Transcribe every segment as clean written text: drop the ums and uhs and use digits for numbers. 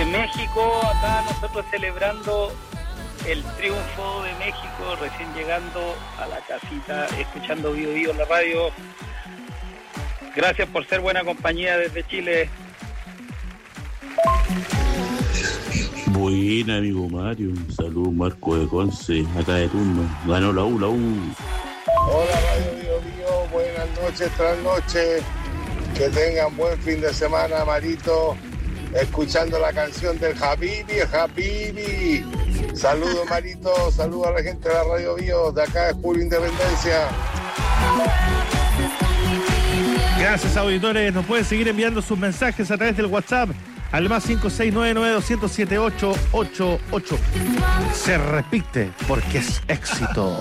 desde México, acá nosotros celebrando el triunfo de México, recién llegando a la casita, escuchando Bio Bio en la radio. Gracias por ser buena compañía desde Chile. Buena, amigo Mario. Salud, Marco de Conce, acá de turno. Ganó la U. Hola, Radio Bio Bio. Buenas noches, trasnoches. Que tengan buen fin de semana, Marito. Escuchando la canción del Habibi, Habibi. Saludos, Marito. Saludos a la gente de la Radio Bio. De acá es Julio Independencia. Gracias, auditores. Nos pueden seguir enviando sus mensajes a través del WhatsApp al más 569-207-888. Se repite porque es éxito.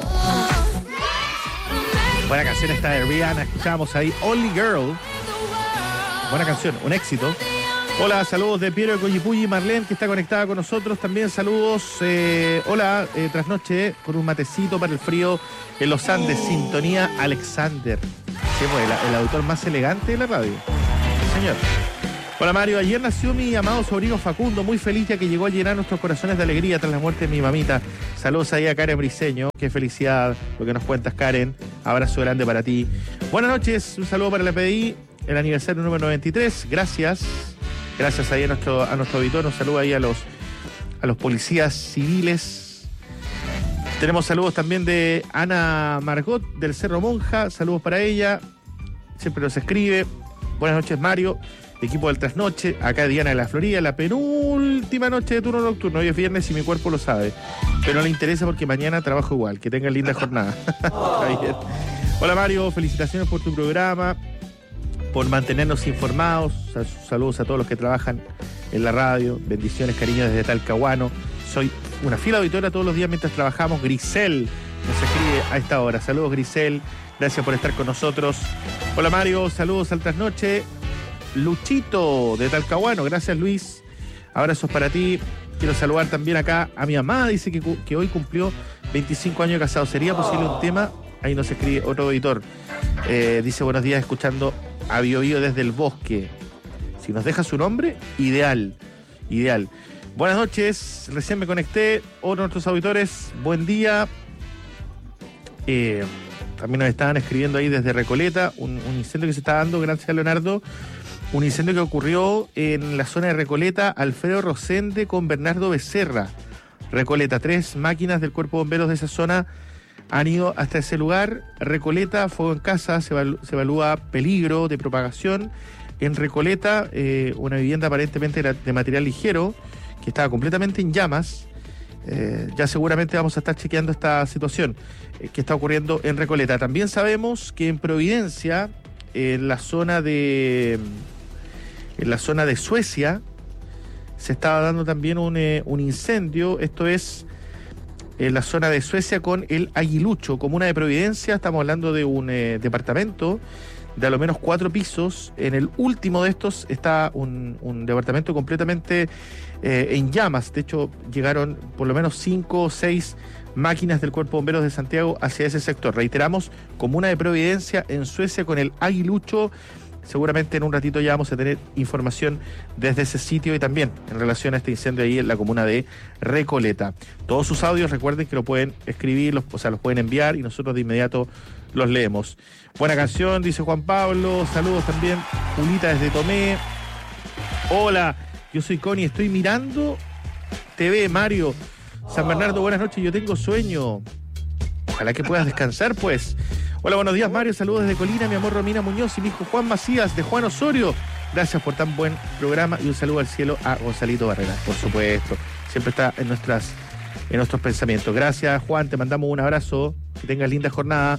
Buena canción esta de Rihanna. Escuchamos ahí Only Girl. Buena canción, un éxito. Hola, saludos de Piero de Coyipulli, Marlene, que está conectada con nosotros. También saludos. Hola, trasnoche con un matecito para el frío en los Andes. Sintonía Alexander. Sí, pues, el autor más elegante de la radio. Sí, señor. Hola, Mario. Ayer nació mi amado sobrino Facundo. Muy feliz ya que llegó a llenar nuestros corazones de alegría tras la muerte de mi mamita. Saludos ahí a Karen Briceño. Qué felicidad lo que nos cuentas, Karen. Abrazo grande para ti. Buenas noches. Un saludo para la PDI. El aniversario número 93. Gracias. Gracias ahí a nuestro auditor. Un saludo ahí a los policías civiles. Tenemos saludos también de Ana Margot del Cerro Monja. Saludos para ella. Siempre nos escribe. Buenas noches, Mario. Equipo del Trasnoche. Acá Diana de la Florida. La penúltima noche de turno nocturno. Hoy es viernes y mi cuerpo lo sabe. Pero no le interesa porque mañana trabajo igual. Que tengan linda jornada. Está bien. Hola, Mario. Felicitaciones por tu programa, por mantenernos informados. Saludos a todos los que trabajan en la radio. Bendiciones, cariño desde Talcahuano. Soy una fiel auditora todos los días mientras trabajamos. Grisel nos escribe a esta hora. Saludos, Grisel. Gracias por estar con nosotros. Hola, Mario. Saludos al Trasnoche. Luchito de Talcahuano. Gracias, Luis. Abrazos para ti. Quiero saludar también acá a mi mamá. Dice que hoy cumplió 25 años de casado. ¿Sería posible un tema? Ahí nos escribe otro auditor. Dice buenos días escuchando a Bio Bio desde el bosque. Si nos deja su nombre, ideal. Buenas noches, recién me conecté. Otro de nuestros auditores, buen día. También nos estaban escribiendo ahí desde Recoleta, un incendio que se está dando, gracias a Leonardo. Un incendio que ocurrió en la zona de Recoleta, Alfredo Rosende con Bernardo Becerra. Recoleta, 3 máquinas del Cuerpo de Bomberos de esa zona han ido hasta ese lugar. Recoleta, fuego en casa, se evalúa peligro de propagación. En Recoleta, una vivienda aparentemente de material ligero, que estaba completamente en llamas. Ya seguramente vamos a estar chequeando esta situación que está ocurriendo en Recoleta. También sabemos que en Providencia, en la zona de Suecia, se estaba dando también un incendio. Esto es en la zona de Suecia con el Aguilucho, comuna de Providencia. Estamos hablando de un departamento de a lo menos 4 pisos. En el último de estos está un departamento completamente en llamas. De hecho, llegaron por lo menos 5 o 6 máquinas del Cuerpo de Bomberos de Santiago hacia ese sector. Reiteramos, comuna de Providencia en Suecia con el Aguilucho. Seguramente en un ratito ya vamos a tener información desde ese sitio y también en relación a este incendio ahí en la comuna de Recoleta. Todos sus audios, recuerden que lo pueden escribir, los pueden enviar y nosotros de inmediato los leemos. Buena canción, dice Juan Pablo. Saludos también, Julita desde Tomé. Hola, yo soy Connie, estoy mirando TV, Mario. San Bernardo, buenas noches, yo tengo sueño. Ojalá que puedas descansar, pues. Hola, buenos días, Mario. Saludos desde Colina, mi amor Romina Muñoz y mi hijo Juan Macías de Juan Osorio. Gracias por tan buen programa y un saludo al cielo a Gonzalito Barrera, por supuesto. Siempre está en nuestros pensamientos. Gracias, Juan. Te mandamos un abrazo. Que tengas linda jornada.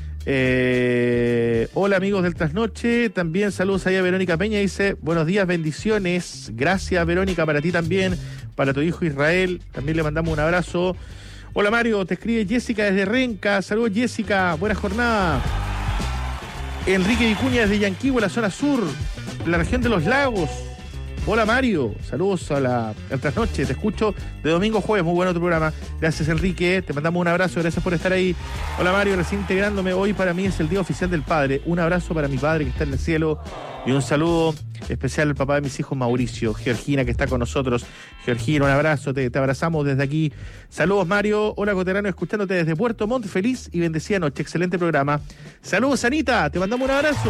Hola, amigos del Trasnoche. También saludos ahí a Verónica Peña. Dice, buenos días, bendiciones. Gracias, Verónica, para ti también. Para tu hijo Israel. También le mandamos un abrazo. Hola, Mario, te escribe Jessica desde Renca. Saludos, Jessica, buena jornada. Enrique Vicuña desde Yanquihue, la zona sur, la región de los lagos. Hola, Mario, saludos al Trasnoche, te escucho de domingo a jueves, muy bueno tu programa. Gracias, Enrique, te mandamos un abrazo, gracias por estar ahí. Hola, Mario, recién integrándome, hoy para mí es el Día Oficial del Padre. Un abrazo para mi padre que está en el cielo y un saludo especial al papá de mis hijos, Mauricio. Georgina, que está con nosotros. Georgina, un abrazo, te abrazamos desde aquí. Saludos, Mario. Hola, Coterráneo, escuchándote desde Puerto Montt. Feliz y bendecida noche. Excelente programa. Saludos, Anita, te mandamos un abrazo.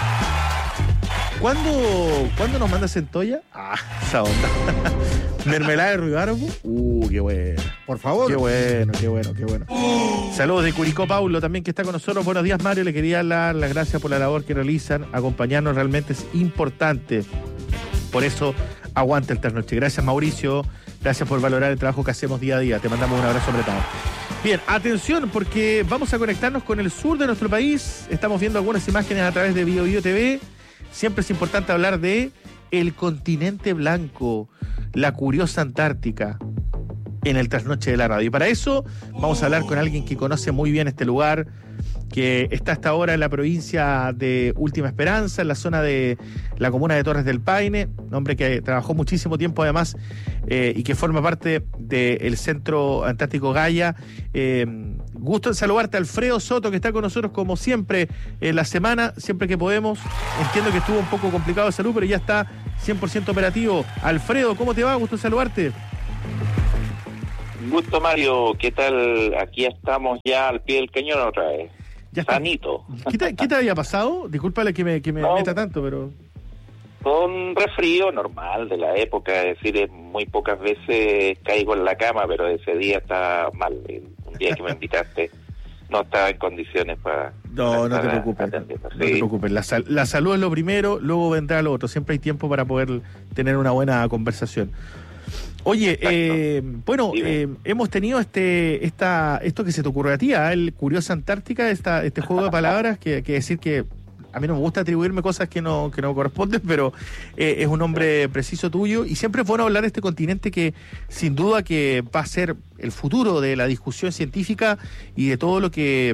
¿Cuándo nos mandas centolla? Esa onda. Mermelada de ruibarbo. Qué bueno. Por favor. Qué bueno. Saludos de Curicó, Paulo, también, que está con nosotros. Buenos días, Mario. Le quería dar las gracias por la labor que realizan. Acompañarnos realmente es importante. Por eso, aguanta el trasnoche. Gracias, Mauricio. Gracias por valorar el trabajo que hacemos día a día. Te mandamos un abrazo apretado. Bien, atención, porque vamos a conectarnos con el sur de nuestro país. Estamos viendo algunas imágenes a través de BioBio TV. Siempre es importante hablar de el continente blanco, la curiosa Antártica, en el trasnoche de la radio. Y para eso vamos a hablar con alguien que conoce muy bien este lugar, que está hasta ahora en la provincia de Última Esperanza, en la zona de la comuna de Torres del Paine, un hombre que trabajó muchísimo tiempo además y que forma parte del Centro Antártico Gaia. Gusto en saludarte, Alfredo Soto, que está con nosotros como siempre en la semana, siempre que podemos. Entiendo que estuvo un poco complicado de salud, pero ya está 100% operativo. Alfredo, ¿cómo te va? Gusto en saludarte. Gusto, Mario, ¿qué tal? Aquí estamos ya al pie del cañón otra vez. Ya está. Sanito. ¿Qué te había pasado? Discúlpale que me meta tanto, pero... Con resfrío normal de la época, es decir, muy pocas veces caigo en la cama, pero ese día está mal. Un día que me invitaste no estaba en condiciones para... No te preocupes. No te preocupes. La salud es lo primero, luego vendrá lo otro. Siempre hay tiempo para poder tener una buena conversación. Oye, hemos tenido esto que se te ocurrió a ti, el Curiosa Antártica, este juego de palabras, que decir que a mí no me gusta atribuirme cosas que no corresponden, pero es un nombre preciso tuyo, y siempre es bueno hablar de este continente que sin duda que va a ser el futuro de la discusión científica y de todo lo que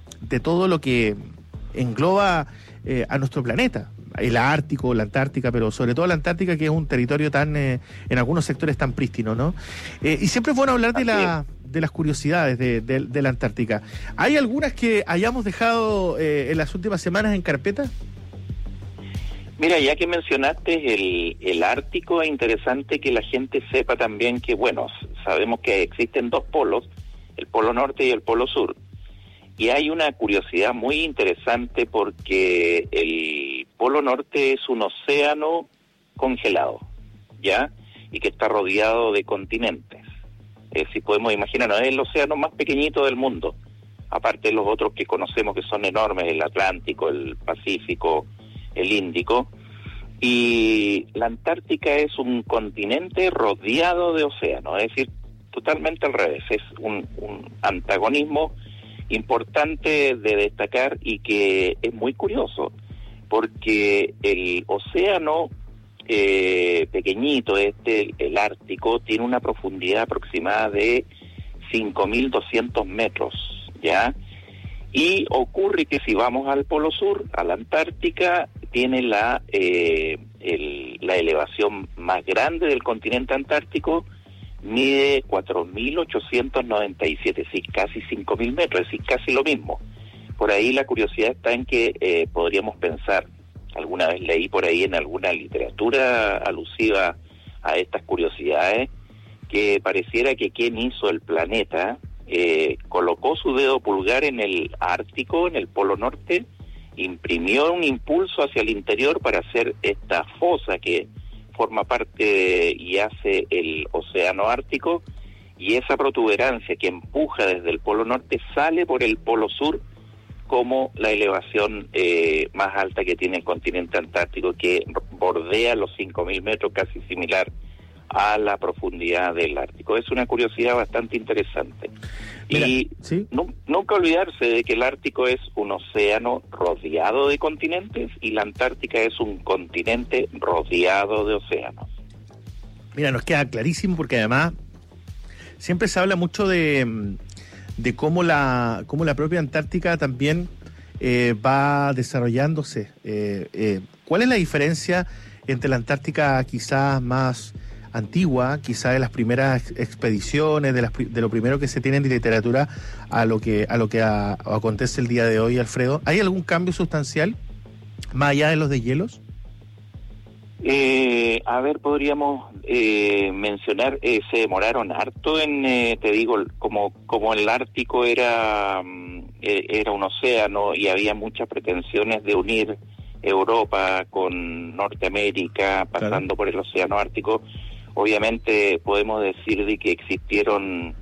engloba a nuestro planeta. El Ártico, la Antártica, pero sobre todo la Antártica, que es un territorio tan, en algunos sectores tan prístino, ¿no? Y siempre es bueno hablar de las curiosidades de la Antártica. ¿Hay algunas que hayamos dejado en las últimas semanas en carpeta? Mira, ya que mencionaste el Ártico, es interesante que la gente sepa también que, bueno, sabemos que existen dos polos, el Polo Norte y el Polo Sur. Y hay una curiosidad muy interesante porque el Polo Norte es un océano congelado, ¿ya? Y que está rodeado de continentes. Si podemos imaginar, no es el océano más pequeñito del mundo, aparte de los otros que conocemos que son enormes, el Atlántico, el Pacífico, el Índico. Y la Antártica es un continente rodeado de océanos, es decir, totalmente al revés. Es un antagonismo importante de destacar y que es muy curioso, porque el océano pequeñito, el Ártico, tiene una profundidad aproximada de 5.200 metros, ¿ya? Y ocurre que si vamos al Polo Sur, a la Antártica, tiene la elevación más grande del continente antártico, mide 4.897, sí, casi 5.000 metros, es decir, casi lo mismo. Por ahí la curiosidad está en que podríamos pensar, alguna vez leí por ahí en alguna literatura alusiva a estas curiosidades, que pareciera que quien hizo el planeta colocó su dedo pulgar en el Ártico, en el Polo Norte, imprimió un impulso hacia el interior para hacer esta fosa que forma parte y hace el océano Ártico, y esa protuberancia que empuja desde el Polo Norte sale por el Polo Sur como la elevación más alta que tiene el continente antártico, que bordea los 5.000 metros, casi similar a la profundidad del Ártico. Es una curiosidad bastante interesante. Mira, y ¿sí? Nunca olvidarse de que el Ártico es un océano rodeado de continentes y la Antártica es un continente rodeado de océanos. Mira, nos queda clarísimo, porque además siempre se habla mucho de cómo la propia Antártica también va desarrollándose. ¿Cuál es la diferencia entre la Antártica quizás más antigua, quizás de las primeras expediciones, de lo primero que se tiene en literatura, a lo que acontece el día de hoy, Alfredo? ¿Hay algún cambio sustancial más allá de los deshielos? Podríamos mencionar, se demoraron harto en, te digo, como el Ártico era un océano y había muchas pretensiones de unir Europa con Norteamérica, pasando por el océano Ártico. Obviamente podemos decir de que existieron